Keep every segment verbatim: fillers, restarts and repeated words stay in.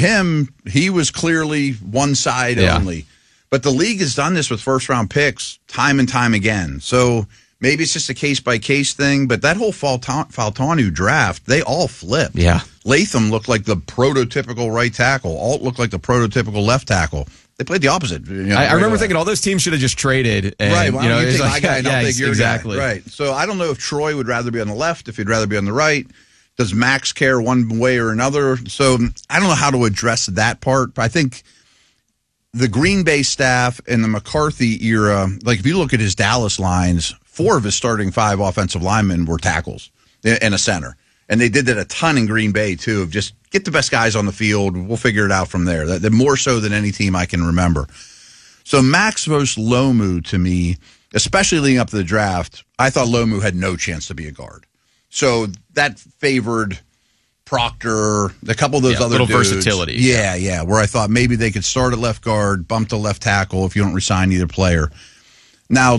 him, he was clearly one side yeah. only. But the league has done this with first-round picks time and time again. So maybe it's just a case-by-case thing, but that whole Fautanu draft, they all flipped. Yeah. Latham looked like the prototypical right tackle. Alt looked like the prototypical left tackle. They played the opposite. You know, I, I right remember away. thinking all those teams should have just traded. And, right. Well, you know, you it's take like, my guy and yeah, I'll take your exactly. guy. Right. So I don't know if Troy would rather be on the left, if he'd rather be on the right. Does Max care one way or another? So I don't know how to address that part. But I think the Green Bay staff in the McCarthy era, like if you look at his Dallas lines, four of his starting five offensive linemen were tackles and a center. And they did that a ton in Green Bay, too, of just get the best guys on the field. We'll figure it out from there. That, that more so than any team I can remember. So Max versus Lomu, to me, especially leading up to the draft, I thought Lomu had no chance to be a guard. So that favored Proctor, a couple of those yeah, other little dudes. versatility. Yeah, yeah, where I thought maybe they could start at left guard, bump to left tackle if you don't resign either player. Now,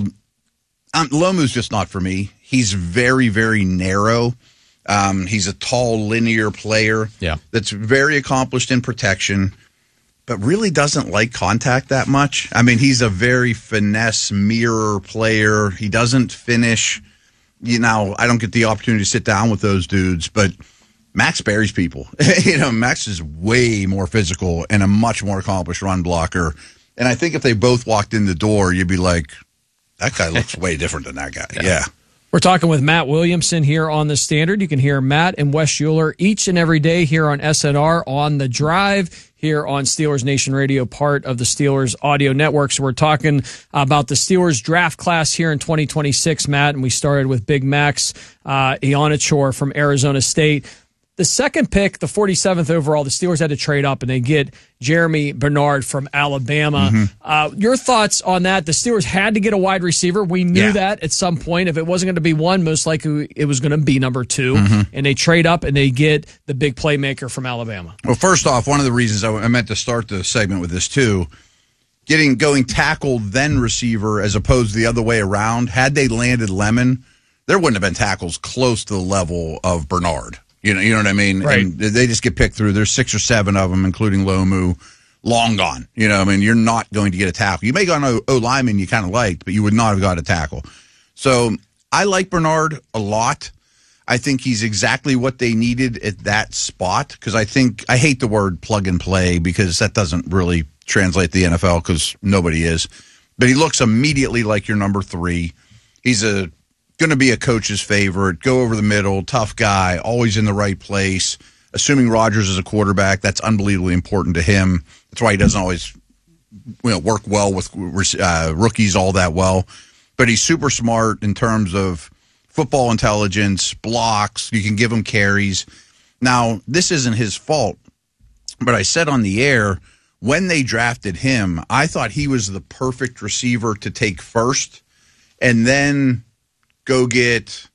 um, Lomu's just not for me. He's very, very narrow. Um, he's a tall, linear player yeah. that's very accomplished in protection, but really doesn't like contact that much. I mean, he's a very finesse mirror player. He doesn't finish. You know, I don't get the opportunity to sit down with those dudes, but Max buries people. you know, Max is way more physical and a much more accomplished run blocker. And I think if they both walked in the door, you'd be like, that guy looks way different than that guy. Yeah. yeah. We're talking with Matt Williamson here on The Standard. You can hear Matt and Wes Euler each and every day here on S N R on The Drive, here on Steelers Nation Radio, part of the Steelers Audio Network. So we're talking about the Steelers draft class here in twenty twenty-six, Matt, and we started with Big Max uh, Ionichor from Arizona State. The second pick, the forty-seventh overall, the Steelers had to trade up, and they get Jeremy Bernard from Alabama. Mm-hmm. Uh, your thoughts on that? The Steelers had to get a wide receiver. We knew yeah. that at some point. If it wasn't going to be one, most likely it was going to be number two. Mm-hmm. And they trade up, and they get the big playmaker from Alabama. Well, first off, one of the reasons I meant to start the segment with this, too, getting going tackle, then receiver, as opposed to the other way around. Had they landed Lemon, there wouldn't have been tackles close to the level of Bernard. You know, you know what I mean? Right. And they just get picked through. There's six or seven of them, including Lomu, long gone. You know, I mean, you're not going to get a tackle. You may go on O, o lineman you kind of liked, but you would not have got a tackle. So I like Bernard a lot. I think he's exactly what they needed at that spot because I think I hate the word plug and play because that doesn't really translate to the N F L because nobody is. But he looks immediately like your number three. He's a going to be a coach's favorite, go over the middle, tough guy, always in the right place. Assuming Rodgers is a quarterback, that's unbelievably important to him. That's why he doesn't always you know, work well with uh, rookies all that well. But he's super smart in terms of football intelligence, blocks. You can give him carries. Now, this isn't his fault, but I said on the air, when they drafted him, I thought he was the perfect receiver to take first, and then go get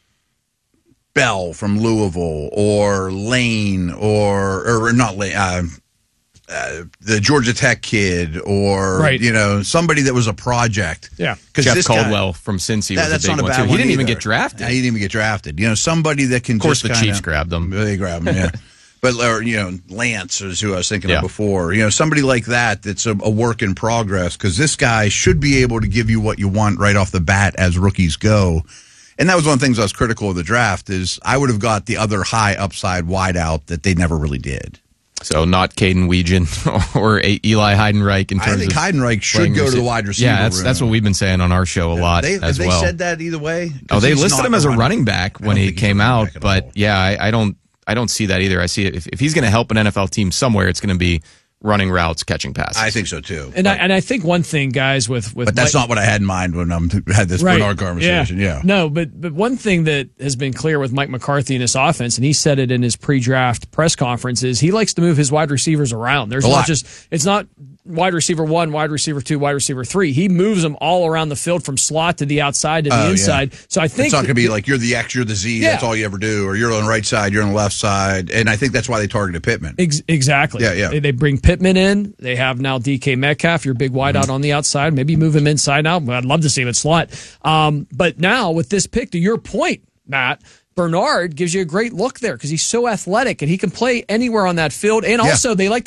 Bell from Louisville or Lane or or not Lane, uh, uh, the Georgia Tech kid or right. you know somebody that was a project. Yeah, Jeff this Caldwell guy, from Cincy that, was a big not a one bad too. One he didn't either. even get drafted. Yeah, he didn't even get drafted. You know, somebody that can. Of course, just the kinda, Chiefs grabbed him. They grabbed him. Yeah. But, or, you know, Lance is who I was thinking yeah. of before. You know, somebody like that that's a, a work in progress because this guy should be able to give you what you want right off the bat as rookies go. And that was one of the things I was critical of the draft is I would have got the other high upside wideout that they never really did. So not Caden Weegan or Eli Heidenreich in terms I think of Heidenreich should go to the wide receiver Yeah, that's, room. that's what we've been saying on our show a lot they, as they well. They said that either way? Oh, they listed not him as a running, running back when he came out, but yeah, I, I don't I don't see that either. I see it if, if he's going to help an N F L team somewhere, it's going to be running routes, catching passes. I think so too. And I, and I think one thing, guys, with with but that's Mike, not what I had in mind when I um, had this right, Bernard conversation. Yeah. yeah, no, but but one thing that has been clear with Mike McCarthy and his offense, and he said it in his pre-draft press conference, is he likes to move his wide receivers around. There's A not lot. just it's not wide receiver one, wide receiver two, wide receiver three. He moves them all around the field from slot to the outside to the Oh, inside. yeah. So I think it's not going to be like you're the X, you're the Z. Yeah. That's all you ever do, or you're on the right side, you're on the left side, and I think that's why they targeted Pittman. Ex- exactly. Yeah, yeah. They, they bring Pittman in. They have now D K Metcalf, your big wideout mm-hmm. on the outside. Maybe move him inside now. I'd love to see him at slot. Um, but now with this pick, to your point, Matt, Bernard gives you a great look there because he's so athletic and he can play anywhere on that field. And Yeah. also, they like